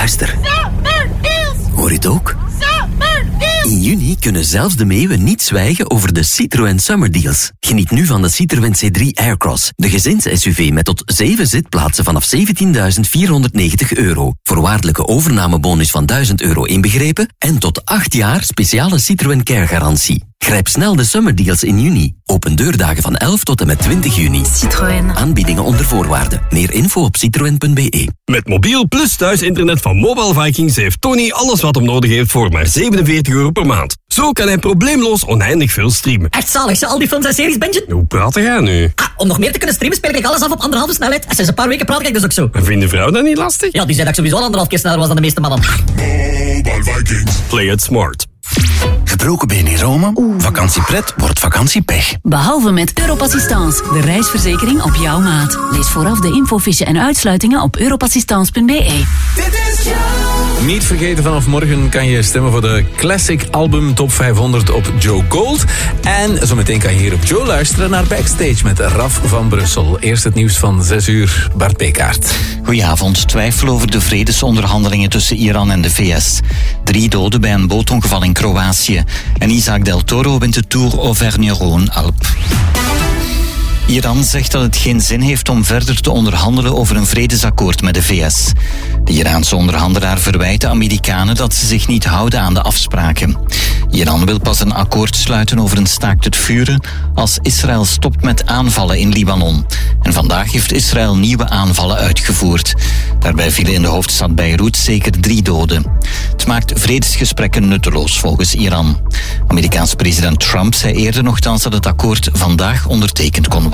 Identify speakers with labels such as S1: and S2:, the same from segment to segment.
S1: Luister. Hoor je het ook? In juni kunnen zelfs de meeuwen niet zwijgen over de Citroën Summer Deals. Geniet nu van de Citroën C3 Aircross, de gezins-SUV met tot 7 zitplaatsen vanaf €17.490. Voorwaardelijke overnamebonus van €1.000 inbegrepen en tot 8 jaar speciale Citroën Care garantie. Grijp snel de Summer Deals in juni. Open deurdagen van 11 tot en met 20 juni.
S2: Citroën.
S1: Aanbiedingen onder voorwaarden. Meer info op citroen.be.
S3: Met mobiel plus thuisinternet van Mobile Vikings heeft Tony alles wat hem nodig heeft voor maar €47 per maand. Zo kan hij probleemloos oneindig veel streamen.
S4: Echt zalig, al die films en series, Benji.
S3: Hoe praat jij nu?
S4: Om nog meer te kunnen streamen speel ik alles af op 1,5 snelheid. En sinds een paar weken praat ik dus ook zo.
S3: En vindt de vrouw dat niet lastig?
S4: Ja, die zei dat ik sowieso al 1,5 keer sneller was dan de meeste mannen.
S5: Mobile Vikings.
S3: Play it smart.
S1: Gebroken been in Rome? Vakantiepret wordt vakantiepech.
S2: Behalve met Europassistance, de reisverzekering op jouw maat. Lees vooraf de infofiche en uitsluitingen op europassistance.be.
S6: Niet vergeten, vanaf morgen kan je stemmen voor de Classic Album Top 500 op Joe Gold. En zometeen kan je hier op Joe luisteren naar Backstage met Raf van Brussel. Eerst het nieuws van 6 uur, Bart Peekaert.
S7: Goedenavond. Twijfel over de vredesonderhandelingen tussen Iran en de VS. 3 doden bij een bootongeval in Kroatië. En Isaac Del Toro wint de Tour Auvergne-Rhône-Alpes. Iran zegt dat het geen zin heeft om verder te onderhandelen over een vredesakkoord met de VS. De Iraanse onderhandelaar verwijt de Amerikanen dat ze zich niet houden aan de afspraken. Iran wil pas een akkoord sluiten over een staakt het vuren als Israël stopt met aanvallen in Libanon. En vandaag heeft Israël nieuwe aanvallen uitgevoerd. Daarbij vielen in de hoofdstad Beirut zeker 3 doden. Het maakt vredesgesprekken nutteloos volgens Iran. Amerikaans president Trump zei eerder nogthans dat het akkoord vandaag ondertekend kon worden.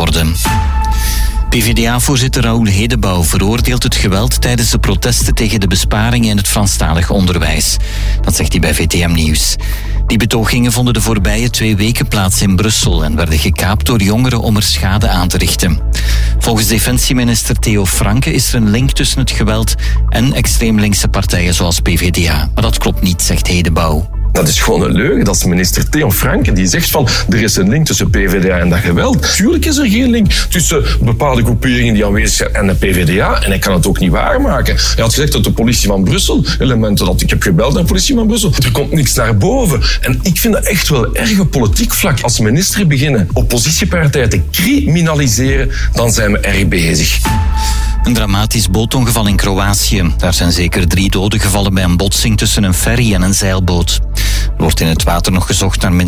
S7: PvdA-voorzitter Raoul Hedebouw veroordeelt het geweld tijdens de protesten tegen de besparingen in het Franstalig onderwijs. Dat zegt hij bij VTM Nieuws. Die betogingen vonden de voorbije 2 weken plaats in Brussel en werden gekaapt door jongeren om er schade aan te richten. Volgens defensieminister Theo Franke is er een link tussen het geweld en extreem linkse partijen zoals PvdA. Maar dat klopt niet, zegt Hedebouw.
S8: Dat is gewoon een leugen. Dat is minister Theo Franke die zegt van er is een link tussen PvdA en dat geweld. Tuurlijk is er geen link tussen bepaalde groeperingen die aanwezig zijn en de PvdA. En hij kan het ook niet waarmaken. Hij had gezegd dat de politie van Brussel elementen had. Ik heb gebeld naar de politie van Brussel. Er komt niks naar boven. En ik vind dat echt wel erg op politiek vlak. Als minister beginnen oppositiepartijen te criminaliseren, dan zijn we erg bezig.
S7: Een dramatisch bootongeval in Kroatië. Daar zijn zeker 3 doden gevallen bij een botsing tussen een ferry en een zeilboot. Er wordt in het water nog gezocht naar